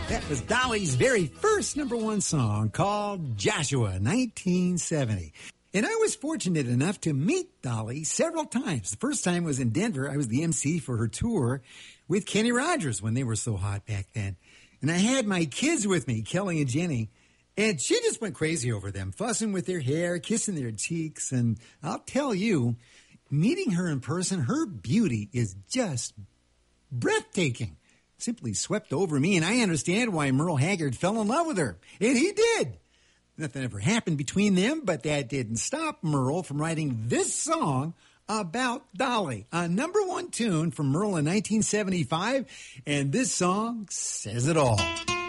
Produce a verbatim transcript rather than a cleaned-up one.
That was Dolly's very first number one song called Joshua, nineteen seventy. And I was fortunate enough to meet Dolly several times. The first time was in Denver. I was the M C for her tour with Kenny Rogers when they were so hot back then. And I had my kids with me, Kelly and Jenny, and she just went crazy over them, fussing with their hair, kissing their cheeks. And I'll tell you, meeting her in person, her beauty is just breathtaking. Simply swept over me, and I understand why Merle Haggard fell in love with her. And he did. Nothing ever happened between them, but that didn't stop Merle from writing this song about Dolly. A number one tune from Merle in nineteen seventy-five, and this song says it all.